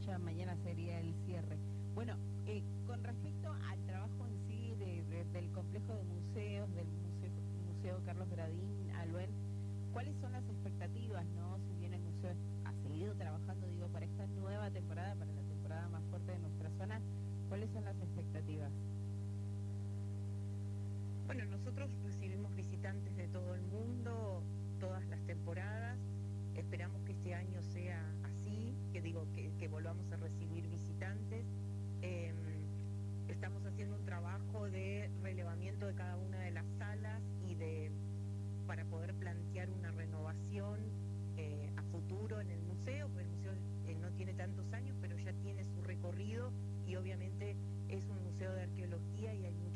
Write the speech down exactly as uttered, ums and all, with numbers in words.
ya mañana sería el cierre. Bueno, eh, con respecto al trabajo en sí de, de, del complejo de museos, del Museo, Museo Carlos Gradín, Alben, ¿cuáles son las expectativas, no? Si bien el museo ha seguido trabajando, digo, para esta nueva temporada, para la temporada más fuerte de nuestra zona, ¿cuáles son las expectativas? Bueno, nosotros recibimos visitantes de todo el mundo, todas las temporadas. Esperamos que este año sea así, que digo, que, que volvamos a recibir visitantes. Eh, Estamos haciendo un trabajo de relevamiento de cada una de las salas y de para poder plantear una renovación eh, a futuro en el museo, porque el museo eh, no tiene tantos años, pero ya tiene su recorrido y obviamente es un museo de arqueología y hay